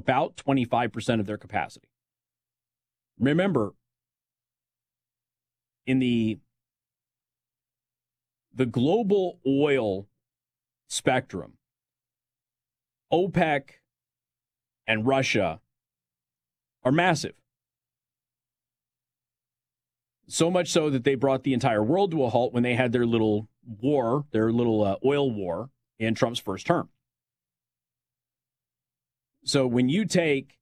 about 25% of their capacity. Remember, in the global oil spectrum, OPEC and Russia are massive. So much so that they brought the entire world to a halt when they had their little war, oil war in Trump's first term. So when you take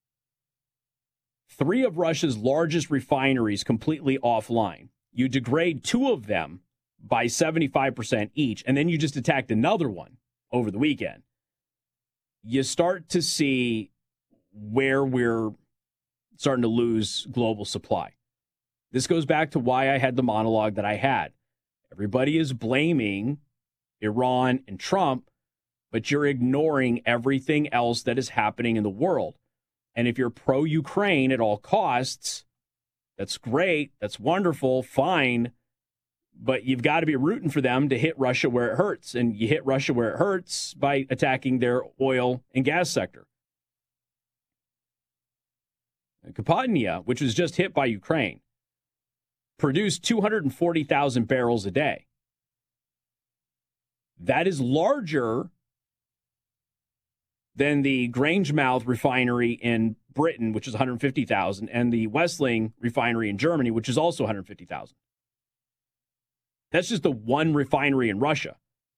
3 of Russia's largest refineries completely offline, you degrade 2 of them by 75% each, and then you just attacked another one over the weekend, you start to see where we're starting to lose global supply. This goes back to why I had the monologue that I had. Everybody is blaming Iran and Trump, but you're ignoring everything else that is happening in the world. And if you're pro-Ukraine at all costs, that's great, that's wonderful, fine, but you've got to be rooting for them to hit Russia where it hurts. And you hit Russia where it hurts by attacking their oil and gas sector. Kapotnia, which was just hit by Ukraine, produced 240,000 barrels a day. That is larger than the Grangemouth refinery in Britain, which is 150,000, and the Wesseling refinery in Germany, which is also 150,000. That's just the one refinery in Russia.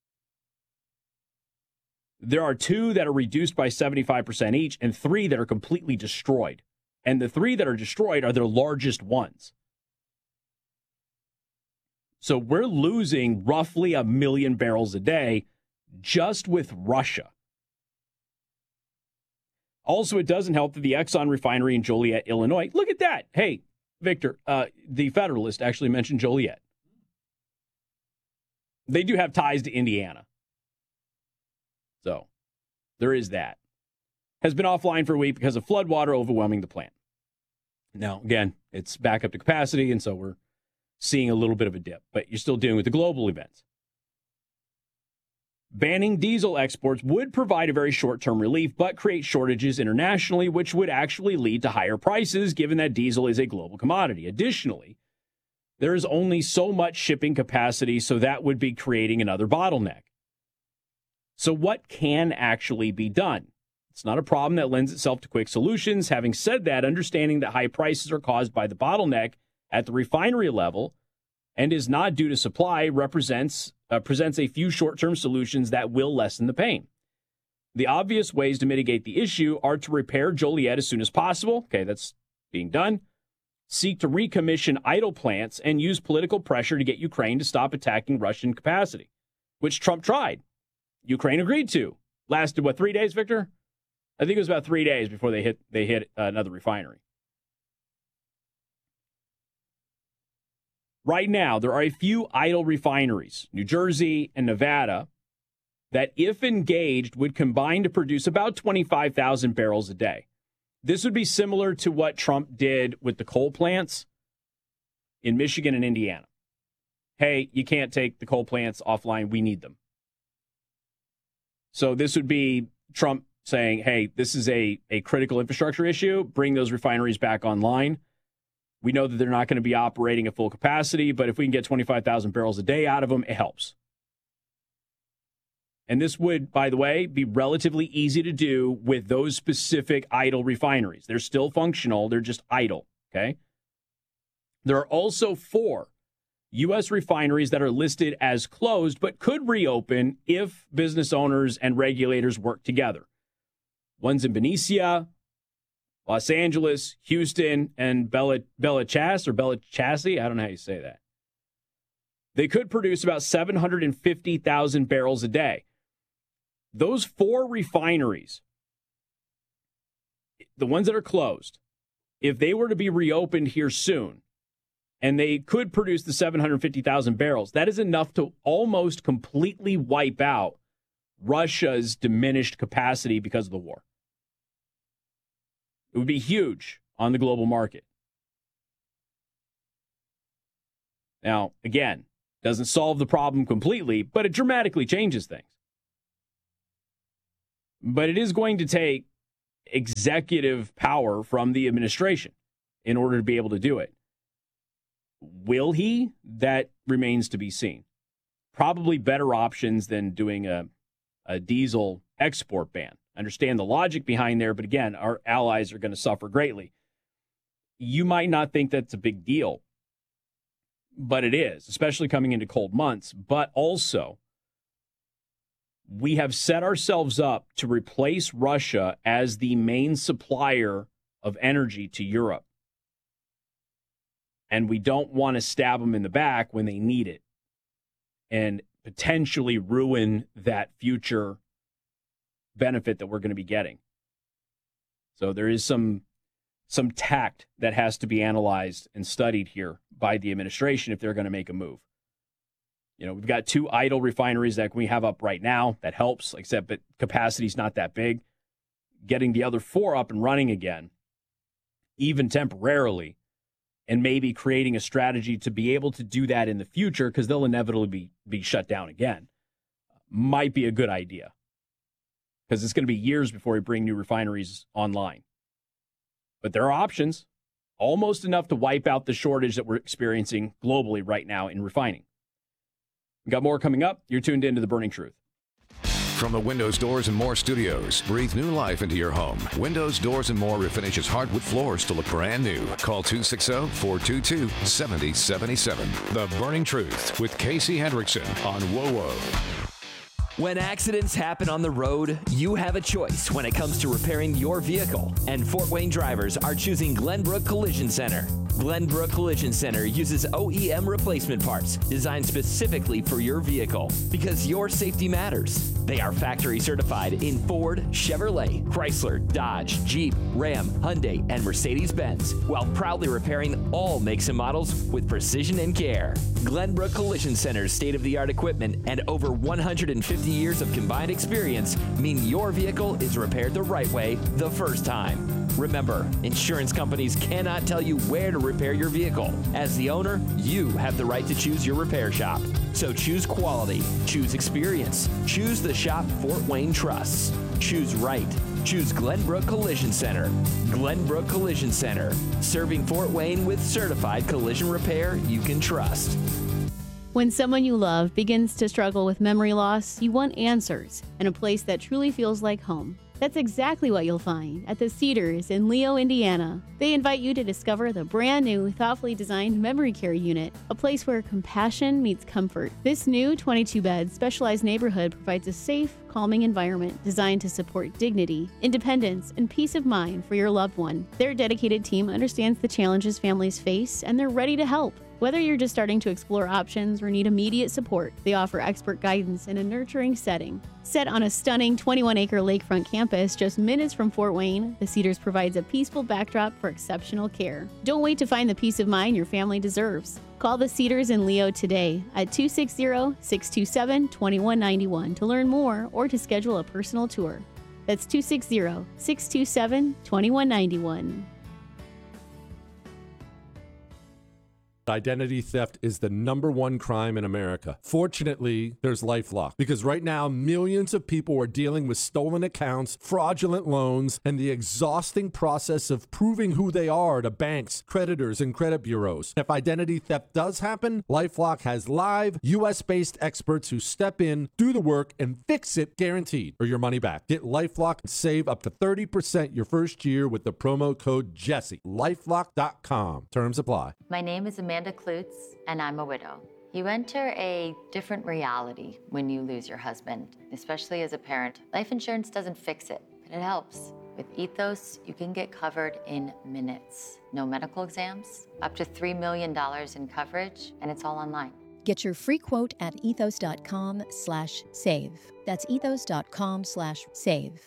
There are 2 that are reduced by 75% each and 3 that are completely destroyed. And the 3 that are destroyed are their largest ones. So we're losing roughly 1 million barrels a day just with Russia. Also, it doesn't help that the Exxon refinery in Joliet, Illinois, look at that. Hey, Victor, the Federalist actually mentioned Joliet. They do have ties to Indiana. So there is that. Has been offline for a week because of floodwater overwhelming the plant. Now, again, it's back up to capacity, and so we're seeing a little bit of a dip. But you're still dealing with the global events. Banning diesel exports would provide a very short-term relief, but create shortages internationally, which would actually lead to higher prices, given that diesel is a global commodity. Additionally, there is only so much shipping capacity, so that would be creating another bottleneck. So what can actually be done? It's not a problem that lends itself to quick solutions. Having said that, understanding that high prices are caused by the bottleneck at the refinery level and is not due to supply presents a few short-term solutions that will lessen the pain. The obvious ways to mitigate the issue are to repair Joliet as soon as possible. Okay, that's being done. Seek to recommission idle plants and use political pressure to get Ukraine to stop attacking Russian capacity, which Trump tried. Ukraine agreed to. Lasted, 3 days, Victor? I think it was about 3 days before they hit another refinery. Right now, there are a few idle refineries, New Jersey and Nevada, that if engaged would combine to produce about 25,000 barrels a day. This would be similar to what Trump did with the coal plants in Michigan and Indiana. Hey, you can't take the coal plants offline. We need them. So this would be Trump saying, hey, this is a critical infrastructure issue. Bring those refineries back online. We know that they're not going to be operating at full capacity, but if we can get 25,000 barrels a day out of them, it helps. And this would, by the way, be relatively easy to do with those specific idle refineries. They're still functional. They're just idle, okay? There are also 4 U.S. refineries that are listed as closed but could reopen if business owners and regulators work together. One's in Benicia, Los Angeles, Houston, and Bellachasse. I don't know how you say that. They could produce about 750,000 barrels a day. Those 4 refineries, the ones that are closed, if they were to be reopened here soon, and they could produce the 750,000 barrels, that is enough to almost completely wipe out Russia's diminished capacity because of the war. It would be huge on the global market. Now, again, doesn't solve the problem completely, but it dramatically changes things. But it is going to take executive power from the administration in order to be able to do it. Will he? That remains to be seen. Probably better options than doing a diesel export ban. Understand the logic behind there, but again, our allies are going to suffer greatly. You might not think that's a big deal, but it is, especially coming into cold months. But also, we have set ourselves up to replace Russia as the main supplier of energy to Europe. And we don't want to stab them in the back when they need it and potentially ruin that future benefit that we're going to be getting. So there is some tact that has to be analyzed and studied here by the administration if they're going to make a move. You know, we've got 2 idle refineries that we have up right now. That helps, except that capacity's not that big. Getting the other 4 up and running again, even temporarily, and maybe creating a strategy to be able to do that in the future, because they'll inevitably be shut down again, might be a good idea. Because it's going to be years before we bring new refineries online. But there are options, almost enough to wipe out the shortage that we're experiencing globally right now in refining. We got more coming up. You're tuned into The Burning Truth. From the Windows, Doors, and More studios, breathe new life into your home. Windows, Doors, and More refinishes hardwood floors to look brand new. Call 260-422-7077. The Burning Truth with Casey Hendrickson on WOWO. When accidents happen on the road, you have a choice when it comes to repairing your vehicle. And Fort Wayne drivers are choosing Glenbrook Collision Center. Glenbrook Collision Center uses OEM replacement parts designed specifically for your vehicle because your safety matters. They are factory certified in Ford, Chevrolet, Chrysler, Dodge, Jeep, Ram, Hyundai, and Mercedes-Benz, while proudly repairing all makes and models with precision and care. Glenbrook Collision Center's state-of-the-art equipment and over 150 years of combined experience mean your vehicle is repaired the right way the first time. Remember, insurance companies cannot tell you where to repair your vehicle. As the owner, you have the right to choose your repair shop. So choose quality, choose experience, choose the shop Fort Wayne trusts. Choose right. Choose Glenbrook Collision Center. Glenbrook Collision Center, serving Fort Wayne with certified collision repair you can trust. When someone you love begins to struggle with memory loss, you want answers and a place that truly feels like home. That's exactly what you'll find at the Cedars in Leo, Indiana. They invite you to discover the brand new, thoughtfully designed memory care unit, a place where compassion meets comfort. This new 22-bed specialized neighborhood provides a safe, calming environment designed to support dignity, independence, and peace of mind for your loved one. Their dedicated team understands the challenges families face, and they're ready to help. Whether you're just starting to explore options or need immediate support, they offer expert guidance in a nurturing setting. Set on a stunning 21-acre lakefront campus just minutes from Fort Wayne, the Cedars provides a peaceful backdrop for exceptional care. Don't wait to find the peace of mind your family deserves. Call the Cedars in Leo today at 260-627-2191 to learn more or to schedule a personal tour. That's 260-627-2191. Identity theft is the #1 crime in America. Fortunately, there's LifeLock, because right now millions of people are dealing with stolen accounts, fraudulent loans, and the exhausting process of proving who they are to banks, creditors, and credit bureaus. If identity theft does happen, LifeLock has live, US-based experts who step in, do the work, and fix it, guaranteed, or your money back. Get LifeLock and save up to 30% your first year with the promo code Jesse. LifeLock.com. Terms apply. My name is Amanda Klutz, and I'm a widow. You enter a different reality when you lose your husband, especially as a parent. Life insurance doesn't fix it, but it helps. With Ethos, you can get covered in minutes. No medical exams, up to $3 million in coverage, and it's all online. Get your free quote at ethos.com/save. That's ethos.com/save.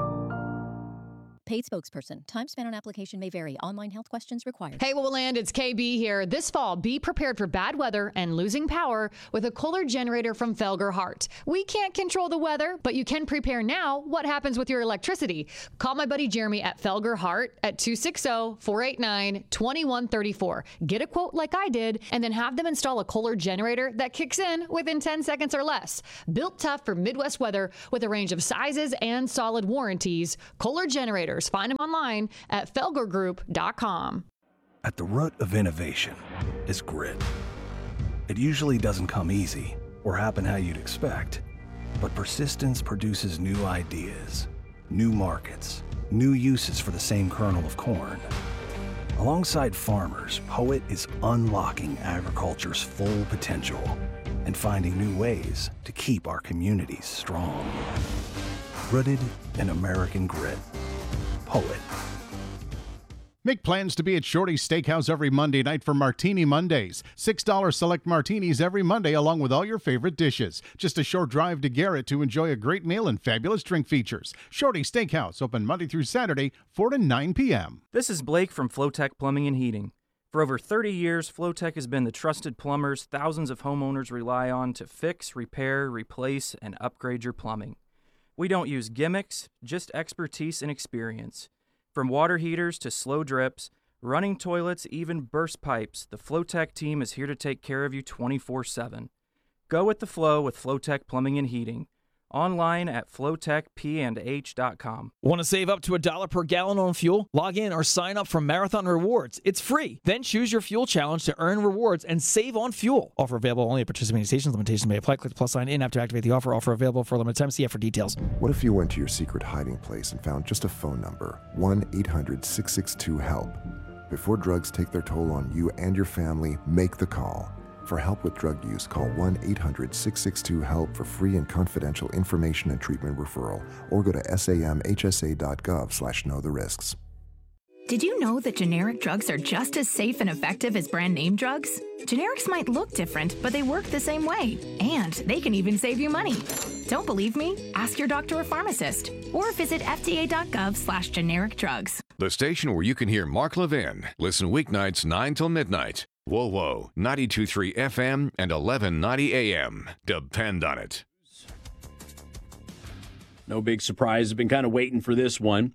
Paid spokesperson. Time spent on application may vary. Online health questions required. Hey, WOWO Land, it's KB here. This fall, be prepared for bad weather and losing power with a Kohler generator from Felger Hart. We can't control the weather, but you can prepare now. What happens with your electricity? Call my buddy Jeremy at Felger Hart at 260-489-2134. Get a quote like I did, and then have them install a Kohler generator that kicks in within 10 seconds or less. Built tough for Midwest weather with a range of sizes and solid warranties, Kohler generators generators. Find them online at felgergroup.com. At the root of innovation is grit. It usually doesn't come easy or happen how you'd expect, but persistence produces new ideas, new markets, new uses for the same kernel of corn. Alongside farmers, Poet is unlocking agriculture's full potential and finding new ways to keep our communities strong. Rooted in American grit. Poet. Make plans to be at Shorty's Steakhouse every Monday night for Martini Mondays. $6 select martinis every Monday along with all your favorite dishes. Just a short drive to Garrett to enjoy a great meal and fabulous drink features. Shorty's Steakhouse, open Monday through Saturday, 4 to 9 p.m. This is Blake from Flowtech Plumbing and Heating. For over 30 years, Flowtech has been the trusted plumbers thousands of homeowners rely on to fix, repair, replace, and upgrade your plumbing. We don't use gimmicks, just expertise and experience. From water heaters to slow drips, running toilets, even burst pipes, the Flowtech team is here to take care of you 24/7. Go with the flow with Flowtech Plumbing and Heating. Online at flowtechpandh.com. Want to save up to $1 per gallon on fuel? Log in or sign up for Marathon Rewards. It's free. Then choose your fuel challenge to earn rewards and save on fuel. Offer available only at participating stations. Limitations may apply. Click the plus sign in app to activate the offer. Offer available for a limited time. See app for details. What if you went to your secret hiding place and found just a phone number, 1-800-662-HELP? Before drugs take their toll on you and your family, make the call. For help with drug use, call 1-800-662-HELP for free and confidential information and treatment referral, or go to samhsa.gov/knowtherisks. Did you know that generic drugs are just as safe and effective as brand name drugs? Generics might look different, but they work the same way, and they can even save you money. Don't believe me? Ask your doctor or pharmacist, or visit fda.gov/generic drugs. The station where you can hear Mark Levin. Listen weeknights 9 till midnight. Whoa, 92.3 FM and 1190 AM. Depend on it. No big surprise. I've been kind of waiting for this one.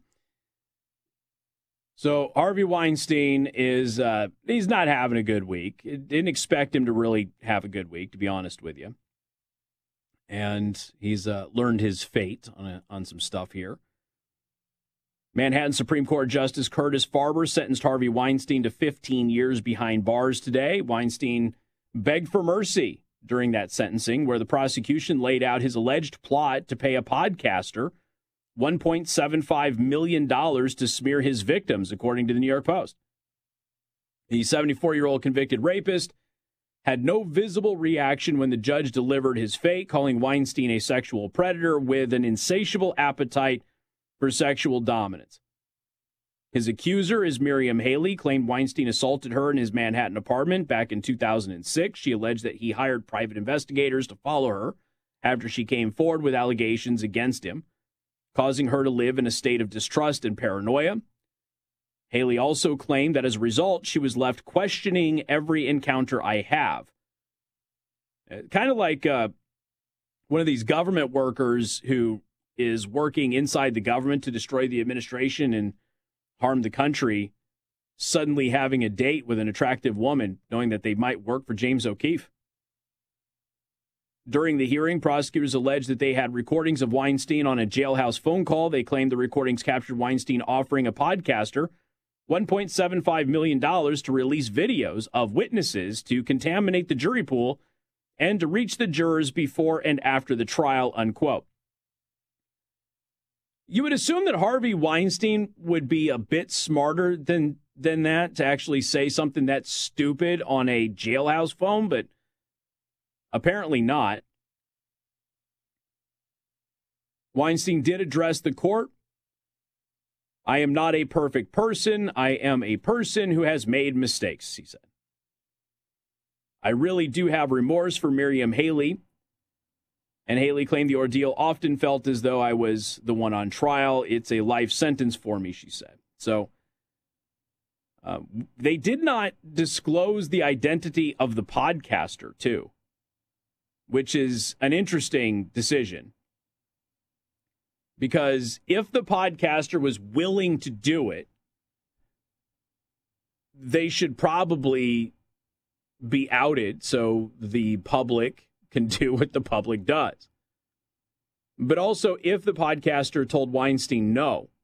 So Harvey Weinstein is he's not having a good week. Didn't expect him to really have a good week, to be honest with you. And he's learned his fate on some stuff here. Manhattan Supreme Court Justice Curtis Farber sentenced Harvey Weinstein to 15 years behind bars today. Weinstein begged for mercy during that sentencing, where the prosecution laid out his alleged plot to pay a podcaster $1.75 million to smear his victims, according to the New York Post. The 74-year-old convicted rapist had no visible reaction when the judge delivered his fate, calling Weinstein a sexual predator with an insatiable appetite for sexual dominance. His accuser is Miriam Haley, claimed Weinstein assaulted her in his Manhattan apartment back in 2006. She alleged that he hired private investigators to follow her after she came forward with allegations against him, causing her to live in a state of distrust and paranoia. Haley also claimed that as a result, she was left questioning every encounter I have. Kind of like one of these government workers who is working inside the government to destroy the administration and harm the country, suddenly having a date with an attractive woman, knowing that they might work for James O'Keefe. During the hearing, prosecutors alleged that they had recordings of Weinstein on a jailhouse phone call. They claimed the recordings captured Weinstein offering a podcaster $1.75 million to release videos of witnesses to contaminate the jury pool and to reach the jurors before and after the trial, unquote. You would assume that Harvey Weinstein would be a bit smarter than that to actually say something that stupid on a jailhouse phone, but apparently not. Weinstein did address the court. I am not a perfect person. I am a person who has made mistakes, he said. I really do have remorse for Miriam Haley. And Haley claimed the ordeal often felt as though I was the one on trial. It's a life sentence for me, she said. So they did not disclose the identity of the podcaster, too, which is an interesting decision. Because if the podcaster was willing to do it, they should probably be outed so the public can do what the public does. But also, if the podcaster told Weinstein no,